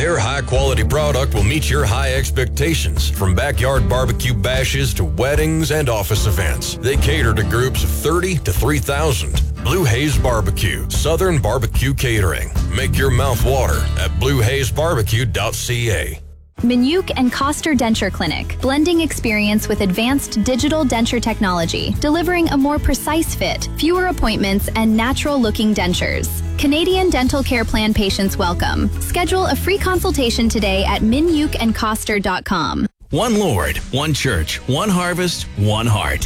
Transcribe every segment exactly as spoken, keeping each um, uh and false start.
Their high-quality product will meet your high expectations, from backyard barbecue bashes to weddings and office events. They cater to groups of thirty to three thousand. Blue Haze Barbecue, Southern Barbecue Catering. Make your mouth water at blue haze barbecue dot c a. Minuk and Coster Denture Clinic, blending experience with advanced digital denture technology, delivering a more precise fit, fewer appointments, and natural-looking dentures. Canadian Dental Care Plan patients welcome. Schedule a free consultation today at minuk and coster dot com. One Lord, one church, one harvest, one heart.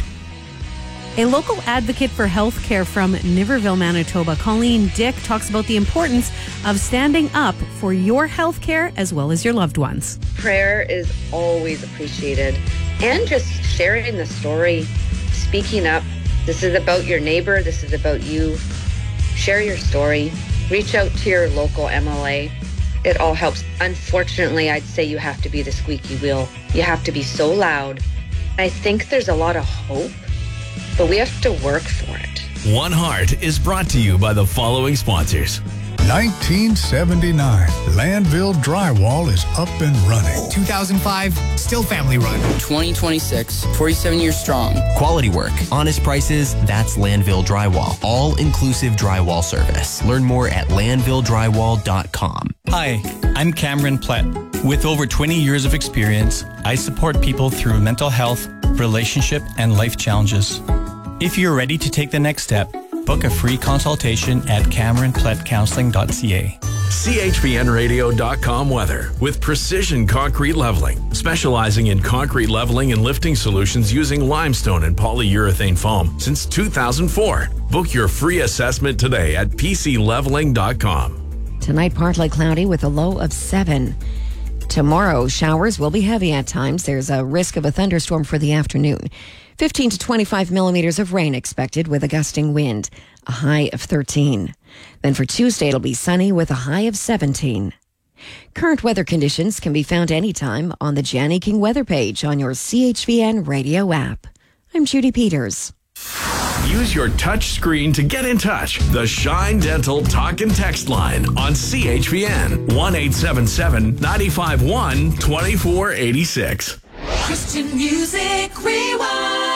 A local advocate for health care from Niverville, Manitoba, Colleen Dick, talks about the importance of standing up for your health care as well as your loved ones. Prayer is always appreciated, and just sharing the story, speaking up. This is about your neighbor. This is about you. Share your story. Reach out to your local M L A. It all helps. Unfortunately, I'd say you have to be the squeaky wheel. You have to be so loud. I think there's a lot of hope, but we have to work for it. One Heart is brought to you by the following sponsors. nineteen seventy-nine, Landville Drywall is up and running. two thousand five, still family run. twenty twenty-six, forty-seven years strong. Quality work, honest prices, that's Landville Drywall. All-inclusive drywall service. Learn more at landville drywall dot com. Hi, I'm Cameron Plett. With over twenty years of experience, I support people through mental health, relationship, and life challenges. If you're ready to take the next step, book a free consultation at cameron plett counseling dot c a. C H V N radio dot com weather with Precision Concrete Leveling, specializing in concrete leveling and lifting solutions using limestone and polyurethane foam since two thousand four. Book your free assessment today at p c leveling dot com. Tonight, partly cloudy with a low of seven. Tomorrow, showers will be heavy at times. There's a risk of a thunderstorm for the afternoon. fifteen to twenty-five millimeters of rain expected with a gusting wind, a high of thirteen. Then for Tuesday, it'll be sunny with a high of seventeen. Current weather conditions can be found anytime on the Janny King weather page on your C H V N radio app. I'm Judy Peters. Use your touch screen to get in touch. The Shine Dental Talk and Text line on C H V N, one eight seven seven, nine five one, two four eight six. Christian Music Rewind.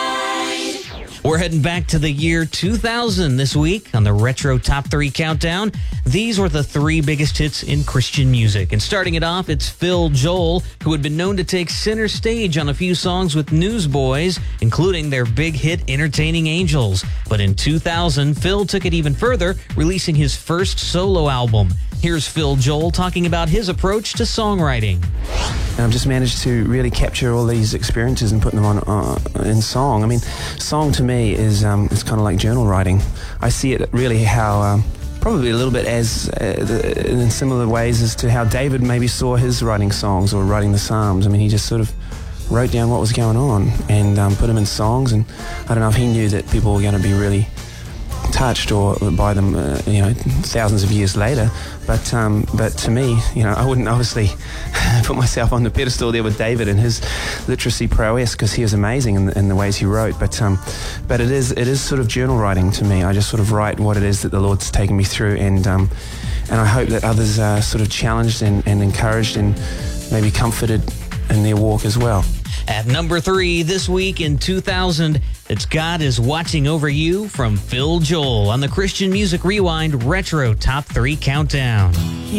We're heading back to the year two thousand this week on the Retro Top three Countdown. These were the three biggest hits in Christian music. And starting it off, it's Phil Joel, who had been known to take center stage on a few songs with Newsboys, including their big hit Entertaining Angels. But in two thousand, Phil took it even further, releasing his first solo album. Here's Phil Joel talking about his approach to songwriting. I've just managed to really capture all these experiences and put them on uh, in song. I mean, song to me is um, it's kind of like journal writing. I see it really how um, probably a little bit as uh, the, in similar ways as to how David maybe saw his writing songs or writing the Psalms. I mean, he just sort of wrote down what was going on and um, put them in songs. And I don't know if he knew that people were going to be really touched or by them, uh, you know, thousands of years later. But um, but to me, you know, I wouldn't obviously put myself on the pedestal there with David and his literacy prowess, because he was amazing in the, in the ways he wrote. But um, but it is it is sort of journal writing to me. I just sort of write what it is that the Lord's taken me through, and um, and I hope that others are sort of challenged and, and encouraged and maybe comforted in their walk as well. At number three this week in two thousand, it's God Is Watching Over You from Phil Joel on the Christian Music Rewind Retro Top three Countdown.